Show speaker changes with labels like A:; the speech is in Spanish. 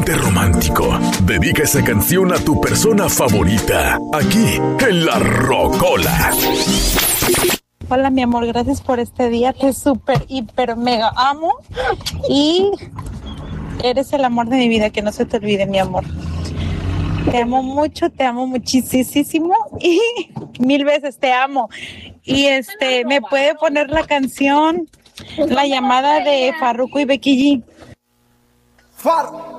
A: ambiente romántico. Dedica esa canción a tu persona favorita, aquí en La Rocola.
B: Hola, mi amor, gracias por este día. Te súper, hiper, mega amo. Y eres el amor de mi vida, que no se te olvide, mi amor. Te amo mucho, te amo muchísimo y 1000 veces te amo. Y ¿me puede poner la canción La llamada de Farruko y Becky G?